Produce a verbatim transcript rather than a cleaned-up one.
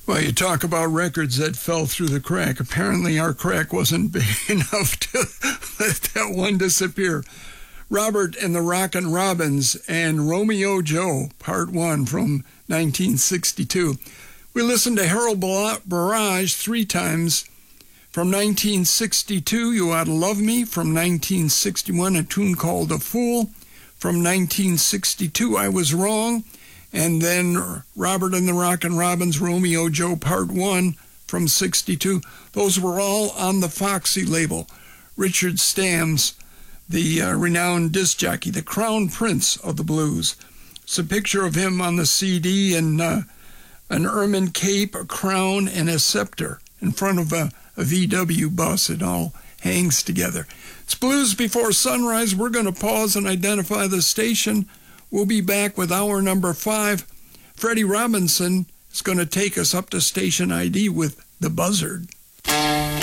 Well, you talk about records that fell through the crack. Apparently our crack wasn't big enough to let that one disappear. Robert and the Rockin' Robins and Romeo Joe, Part one from nineteen sixty-two. We listened to Harold Barrage three times. From nineteen sixty-two, You Oughta Love Me. From nineteen sixty-one, a tune called A Fool. From nineteen sixty-two, I Was Wrong. And then Robert and the Rockin' Robins, Romeo Joe Part one from sixty-two. Those were all on the Foxy label. Richard Stams, the uh, renowned disc jockey, the crown prince of the blues. It's a picture of him on the C D in uh, an ermine cape, a crown, and a scepter in front of a, a V W bus. It all hangs together. It's Blues Before Sunrise. We're going to pause and identify the station. We'll be back with hour number five. Freddie Robinson is going to take us up to station I D with The Buzzard.